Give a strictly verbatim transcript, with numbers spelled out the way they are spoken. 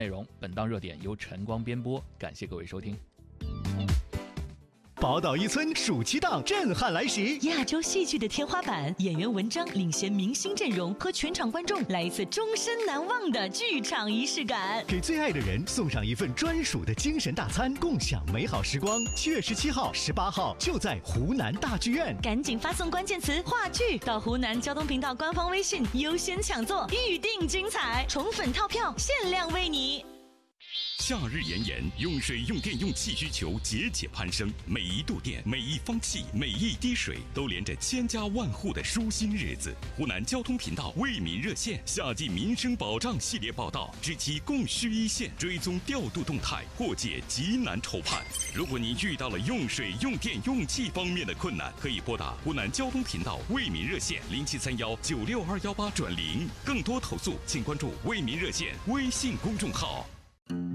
内容。本档热点由晨光编播，感谢各位收听。 宝岛一村暑期档震撼来袭， 亚洲戏剧的天花板，演员文章领衔明星阵容，和全场观众来一次终身难忘的剧场仪式感， 给最爱的人送上一份专属的精神大餐，共享美好时光。七月十七号、十八号就在湖南大剧院， 赶紧发送关键词“话剧”到湖南交通频道官方微信，优先抢座，预定精彩，宠粉套票限量为你。 夏日炎炎，用水用电用气需求节节攀升，每一度电、每一方气、每一滴水，都连着千家万户的舒心日子。湖南交通频道为民热线夏季民生保障系列报道，知其供需一线，追踪调度动态，破解急难愁盼。如果你遇到了用水、用电、用气方面的困难，可以拨打湖南交通频道为民热线零七三幺九六二幺八转零。更多投诉，请关注为民热线微信公众号。